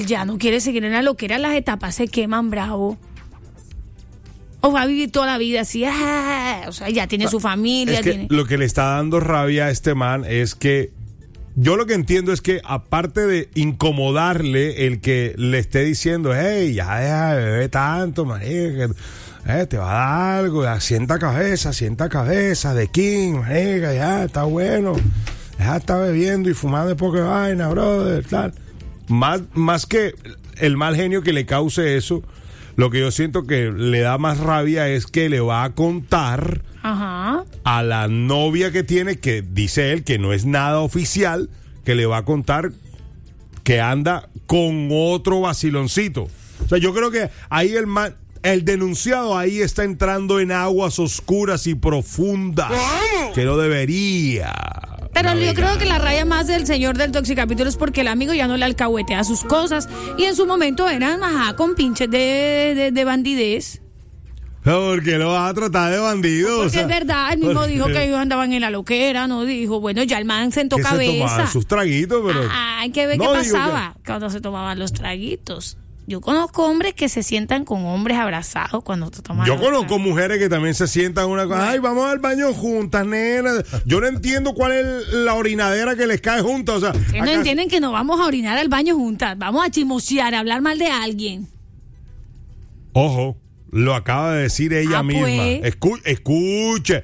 ya no quiere seguir en la loquera, las etapas se queman, bravo. O va a vivir toda la vida así, o sea, ya tiene su familia. Es que tiene... lo que le está dando rabia a este man es que yo lo que entiendo es que aparte de incomodarle el que le esté diciendo, hey, ya deja de beber tanto, marica, te va a dar algo, ya, sienta cabeza, de King, marica, ya, está bueno, ya está bebiendo y fumando de poca vaina, brother, tal. Más que el mal genio que le cause eso, lo que yo siento que le da más rabia es que le va a contar a la novia que tiene, que dice él que no es nada oficial, que le va a contar que anda con otro vaciloncito. O sea, yo creo que ahí el denunciado ahí está entrando en aguas oscuras y profundas que no debería. Pero yo creo que la raya más del señor del Toxicapítulo es porque el amigo ya no le alcahuetea sus cosas y en su momento eran con pinches de bandidez. Porque lo vas a tratar de bandido. Porque o sea, es verdad, él mismo dijo que ellos andaban en la loquera, no dijo, bueno, ya el man sentó que cabeza. se tomaban sus traguitos, pero... hay que ver qué pasaba cuando se tomaban los traguitos. Yo conozco hombres que se sientan con hombres abrazados cuando te toman. Yo conozco mujeres que también se sientan una cosa, ay, vamos al baño juntas, nena. Yo no entiendo cuál es la orinadera que les cae juntas. O sea, no entienden que no vamos a orinar al baño juntas, vamos a chismosear, a hablar mal de alguien. Ojo, lo acaba de decir ella misma. Pues. Escucha.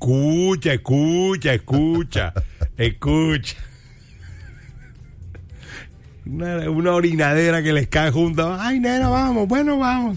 Una orinadera que les cae juntas. Ay, nena, vamos. Bueno.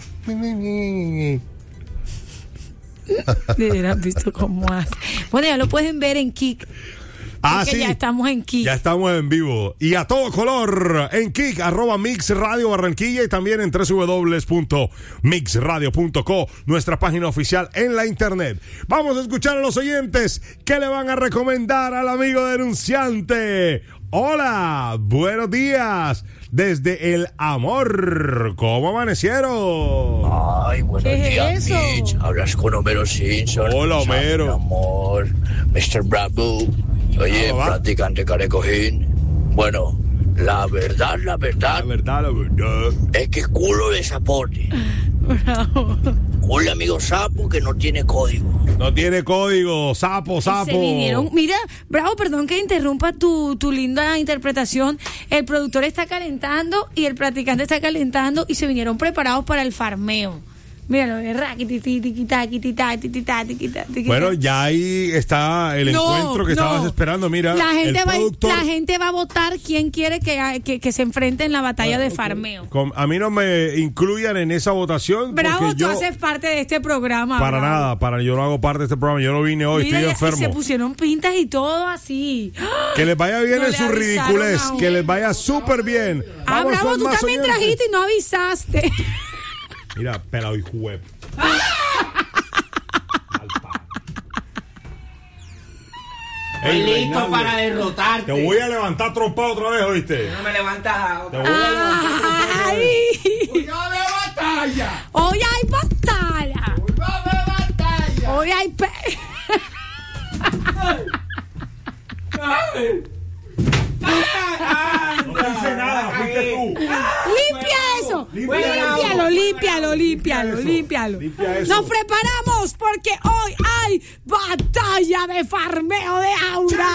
¿Has visto cómo hace? Bueno, ya lo pueden ver en Kik. Sí. Ya estamos en Kik. Ya estamos en vivo. Y a todo color en Kik, @Mix Radio Barranquilla y también en www.mixradio.co, nuestra página oficial en la internet. Vamos a escuchar a los oyentes que le van a recomendar al amigo denunciante. Hola, buenos días desde el amor. ¿Cómo amanecieron? Ay, buenos días, Mitch. Hablas con Homero Simpson. Hola, Homero. Mi amor, Mr. Bravo. Oye, practicante carecojín. Bueno, la verdad es que culo de zapote. Bravo. Un amigo sapo que no tiene código. No tiene código, sapo. Se vinieron, mira, Bravo, perdón que interrumpa tu linda interpretación. El productor está calentando y el practicante está calentando y se vinieron preparados para el farmeo. Míralo, bueno, ya ahí está el encuentro que estabas esperando. Mira, la gente va a votar quién quiere que se enfrente en la batalla de farmeo. A mí no me incluyan en esa votación. Bravo, tú haces parte de este programa. Para nada, yo no hago parte de este programa. Yo no vine hoy, estoy enfermo. Se pusieron pintas y todo así. Que les vaya bien en su ridiculez, que les vaya súper bien. Bravo, tú también trajiste y no avisaste. Mira, pelado y juez. Estoy listo para derrotarte. Te voy a levantar trompado otra vez, ¿oíste? No me levantas. Te voy a levantar. Hoy va a haber batalla. Hoy hay batalla. Hoy va a haber batalla. Hoy hay No te hice nada, fuiste tú. ¡Limpia eso! Límpialo. Nos preparamos porque hoy hay batalla de farmeo de Aura.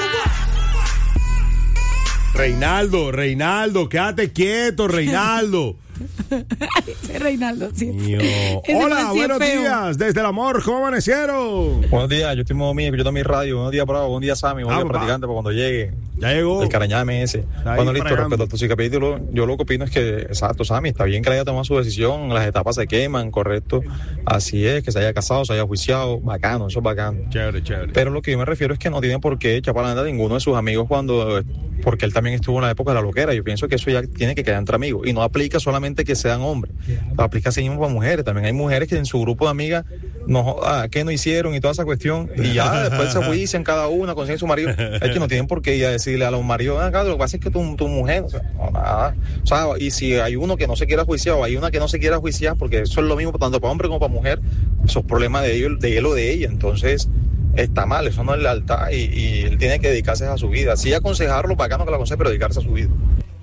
Reinaldo, quédate quieto, Reinaldo. Reinaldo, sí. Hola, buenos días, desde el amor, ¿cómo amanecieron? Buenos días, yo estoy modo mío, escuchando mi radio. Buenos días, Bravo, buenos días, Sammy, buenos días, practicante, para cuando llegue. Ya llegó. El carañame ese. Bueno, listo, respecto a tu capítulo, yo lo que opino es que, exacto, Sammy, está bien que haya tomado su decisión, las etapas se queman, correcto. Así es, que se haya casado, se haya juiciado, bacano, eso es bacano. Chévere. Pero lo que yo me refiero es que no tiene por qué echar para adelante a ninguno de sus amigos porque él también estuvo en la época de la loquera. Yo pienso que eso ya tiene que quedar entre amigos. Y no aplica solamente que sean hombres, aplica así mismo para mujeres. También hay mujeres que en su grupo de amigas ¿qué no hicieron? Y toda esa cuestión. Y ya después se juician cada una, consiguen su marido. Es que no tienen por qué ir a decirle a los maridos, lo que pasa es que tu mujer, nada. O sea, y si hay uno que no se quiera juiciar o hay una que no se quiera juiciar, porque eso es lo mismo tanto para hombre como para mujer, eso es problema de él o de ella. Entonces está mal, eso no es lealtad y él tiene que dedicarse a su vida. Sí, aconsejarlo, bacano que lo aconseje, pero dedicarse a su vida.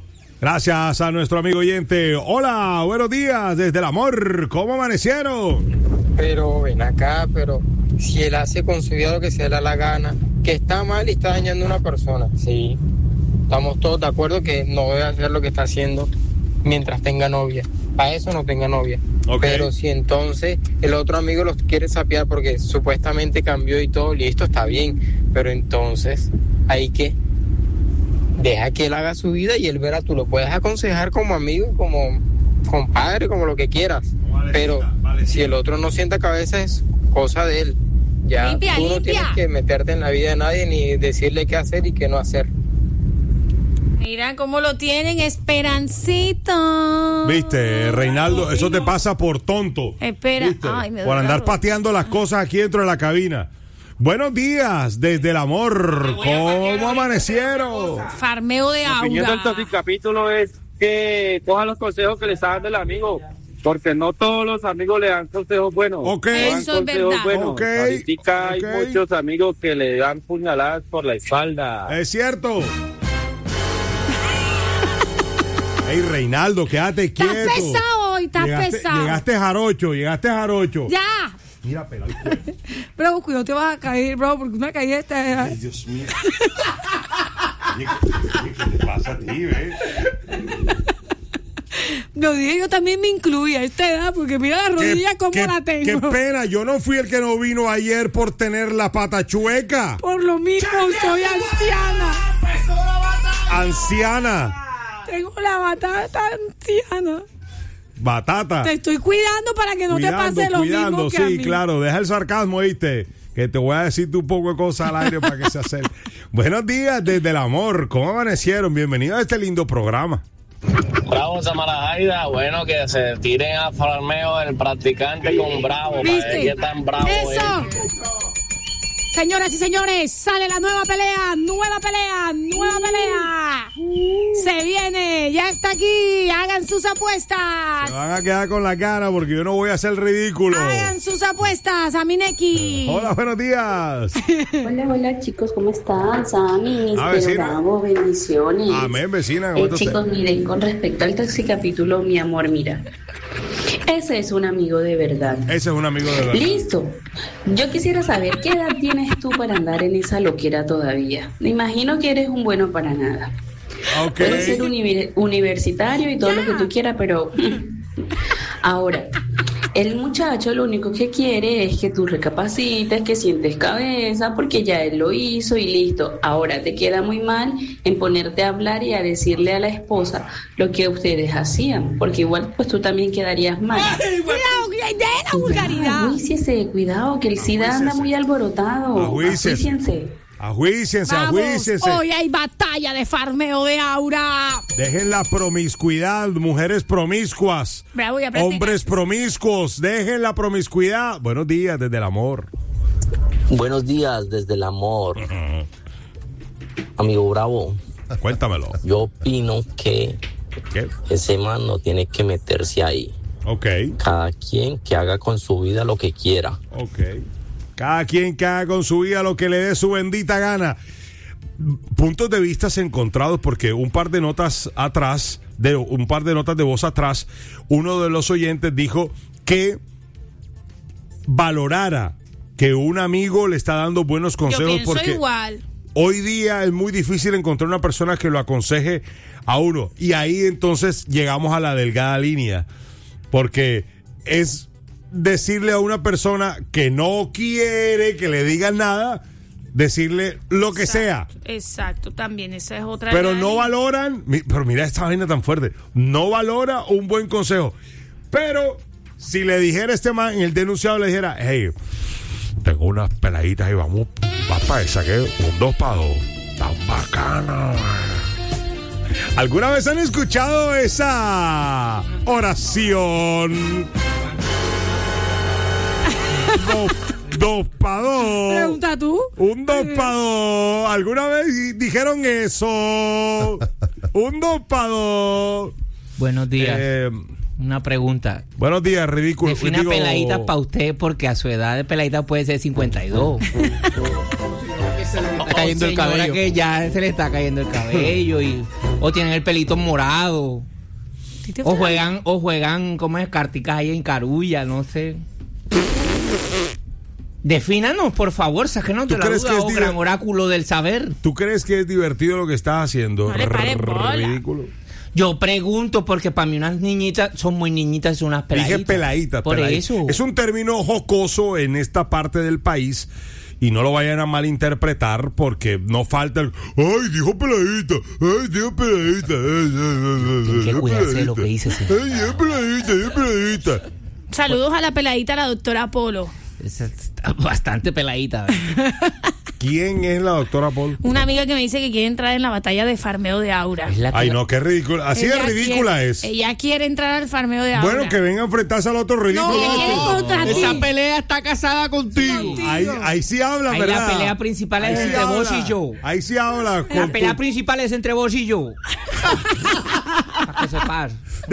Gracias a nuestro amigo oyente. Hola, buenos días desde el amor. ¿Cómo amanecieron? Pero ven acá, pero si él hace con su vida lo que se le da la gana, que está mal y está dañando a una persona, sí, estamos todos de acuerdo que no debe hacer lo que está haciendo mientras tenga novia. Para eso no tenga novia. Okay. Pero si entonces el otro amigo los quiere sapear porque supuestamente cambió y todo, listo, está bien. Pero entonces hay que deja que él haga su vida y él verá, tú lo puedes aconsejar como amigo, como compadre, como lo que quieras. Pero si el otro no sienta cabeza es cosa de él. Ya tú no tienes que meterte en la vida de nadie ni decirle qué hacer y qué no hacer. Mira cómo lo tienen, Esperancito. Viste, Reinaldo, eso te pasa por tonto. Espera, ay, me por andar pateando las cosas aquí dentro de la cabina. Buenos días, desde el amor. ¿Cómo amanecieron? Farmeo de agua. Mi opinión del capítulo es que cojan los consejos que les está dando el amigo, porque no todos los amigos le dan consejos buenos. Ok. Eso es verdad. Buenos. Okay. Ahorita hay muchos amigos que le dan puñaladas por la espalda. Es cierto. Ey, Reinaldo, quédate quieto. Estás pesado hoy, estás pesado. Llegaste jarocho. Ya. Mira, pelado. Bro, cuidado, te vas a caer, bro, porque una caída está... Ay, Dios mío. ¿Qué te pasa a ti, Lo dije, yo también me incluía a esta edad, porque mira la rodilla como la tengo. Qué pena, yo no fui el que no vino ayer por tener la pata chueca. Por lo mismo, soy anciana. Anciana. Tengo la batata anciana. Batata. Te estoy cuidando para que no te pase lo mismo que a mí. Sí, claro, deja el sarcasmo, ¿oíste? Que te voy a decirte un poco de cosas al aire para que se acerque. Buenos días desde el amor, ¿cómo amanecieron? Bienvenidos a este lindo programa. Bravo, Samara Jaida. Bueno, que se tiren a farmeo el practicante con Bravo. ¿Viste? Para ver qué tan bravo ¡eso! es. Señoras y señores, sale la nueva pelea. Se viene, ya está aquí. Hagan sus apuestas. Se van a quedar con la cara porque yo no voy a hacer ridículo. Hagan sus apuestas, Amineki. Hola, buenos días. Hola chicos, ¿cómo están? Sammy, Bravo, bendiciones. Amén, vecina. Chicos, miren, con respecto al capítulo, mi amor, mira. Ese es un amigo de verdad. Ese es un amigo de verdad. Listo. Yo quisiera saber qué edad tienes tú para andar en esa loquera todavía. Me imagino que eres un bueno para nada. Okay. Puedes ser universitario y todo lo que tú quieras, pero ahora, el muchacho lo único que quiere es que tú recapacites, que sientes cabeza, porque ya él lo hizo y listo. Ahora te queda muy mal en ponerte a hablar y a decirle a la esposa lo que ustedes hacían, porque igual pues tú también quedarías mal. ¡Ay, cuidado, de la vulgaridad! Ajuíciese, cuidado, que el SIDA anda muy alborotado. Ajuíciense. Ajuíciense. Hoy hay batalla de farmeo de aura. Dejen la promiscuidad, mujeres promiscuas. Bravo, hombres promiscuos, dejen la promiscuidad. Buenos días desde el amor. Buenos días desde el amor. Amigo Bravo. Cuéntamelo. Yo opino que ese man no tiene que meterse ahí. Ok. Cada quien que haga con su vida lo que quiera. Ok. Cada quien que haga con su vida lo que le dé su bendita gana. Puntos de vista encontrados, porque un par de notas de voz atrás, uno de los oyentes dijo que valorara que un amigo le está dando buenos consejos. Yo pienso igual. Hoy día es muy difícil encontrar una persona que lo aconseje a uno. Y ahí entonces llegamos a la delgada línea, porque es decirle a una persona que no quiere que le digan nada, decirle lo que sea. Exacto, también esa es otra. Pero no valoran, pero mira esta vaina tan fuerte, no valora un buen consejo. Pero si le dijera este man, el denunciado le dijera, hey, tengo unas peladitas y vas para esa, que un 2 para 2, tan bacana. ¿Alguna vez han escuchado esa oración? 2 para 2. Pregunta tú. Un 2 para 2. ¿Alguna vez dijeron eso? Un 2 para 2. Buenos días. Una pregunta. Buenos días, ridículo. Defina peladita para usted, porque a su edad de peladita puede ser 52. Se le está cayendo el cabello. Que ya se le está cayendo el cabello y O tienen el pelito morado. O juegan, ¿cómo es? Carticas ahí en Carulla, no sé. Defínanos, por favor, sáquenos de la duda, gran oráculo del saber. ¿Tú crees que es divertido lo que estás haciendo? No le pares bola. Ridículo. Yo pregunto porque para mí unas niñitas son muy niñitas y unas peladitas. Dije peladitas. Por eso. Es un término jocoso en esta parte del país y no lo vayan a malinterpretar porque no falta el ¡ay, dijo peladita! ¡Ay, dijo peladita! Tienen que cuidarse de lo que dice. ¡Ay, dijo peladita! ¡Dijo peladita! Saludos a la peladita, la doctora Polo. Es bastante peladita. ¿Quién es la doctora Paul? Una amiga que me dice que quiere entrar en la batalla de farmeo de Aura. Ay, no, qué ridícula. Así de ridícula es. Ella quiere entrar al farmeo de Aura. Bueno, que venga a enfrentarse al otro ridículo. No, esa pelea está casada contigo. Ahí sí habla, ahí ¿verdad? La pelea principal es entre vos y yo. Ahí sí habla. La pelea principal es entre vos y yo. Para que sepas.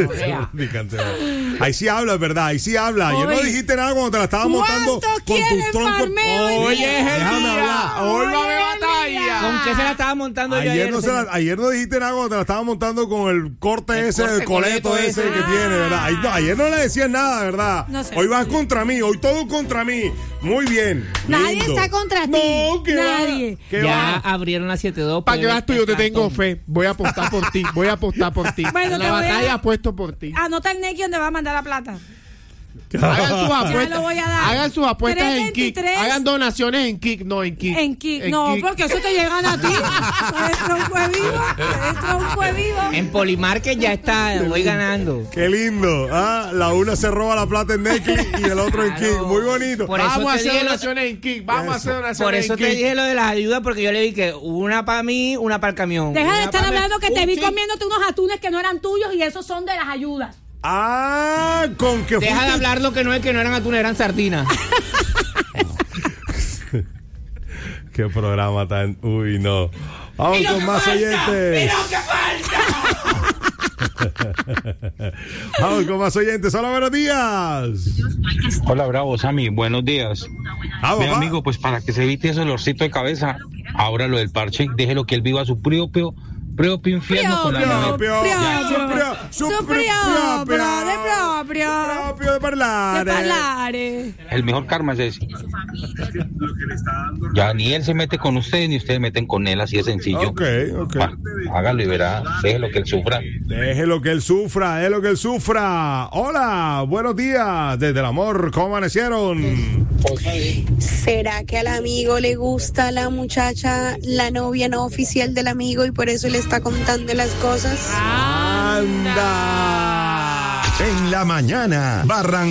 Ahí sí habla, ¿verdad? Ahí sí habla. Ayer no dijiste nada cuando te la estabas montando con tu tronco. Oye, déjame hablar. Hoy va a haber batalla. ¿Con qué se la estaba montando ayer? Ayer no dijiste nada cuando te la estabas montando con el corte ese, el coleto ese que tiene, ¿verdad? Ayer no le decías nada, ¿verdad? No sé. Hoy vas contra mí, hoy todo contra mí. Muy bien. Nadie está contra ti. No, que nadie. Ya abrieron la 7-2. Para que veas tú, yo te tengo fe. Voy a apostar por ti. Bueno, la batalla apuesto por ti. Anota el Neki donde va a mandar la plata. Hagan sus apuestas. Ya lo voy a dar. Hagan sus apuestas en Kik. Hagan donaciones en Kik, no en Kik. En Kik. No, porque eso te llegan a ti. El tronco es vivo. En Polimarket ya está, voy ganando. Qué lindo. La una se roba la plata en Neki y el otro en Kik. Muy bonito. Vamos a hacer donaciones en Kik. Vamos a hacer donaciones en Kik. Por eso te dije lo de las ayudas, porque yo le dije una para mí, una para el camión. Deja de estar hablando que te vi comiéndote unos atunes que no eran tuyos y esos son de las ayudas. Con que deja de hablar lo que no eran atunes, eran sardinas. Qué programa tan... Uy, no. Vamos con más oyentes. Vamos con más oyentes. Hola, buenos días. Hola, bravo, Sammy. Buenos días. Mi amigo, pues para que se evite ese dolorcito de cabeza, ahora lo del parche, déjelo que él viva su propio infierno con la propio de parlare. El mejor karma es ese. Ya ni él se mete con ustedes ni ustedes meten con él, así de sencillo. Okay. Hágalo y verá, déjelo que él sufra. Déjelo que él sufra. Hola, buenos días. Desde el amor, ¿cómo amanecieron? ¿Será que al amigo le gusta la muchacha, la novia no oficial del amigo y por eso le está contando las cosas? ¡Anda! En la mañana, Barranquilla.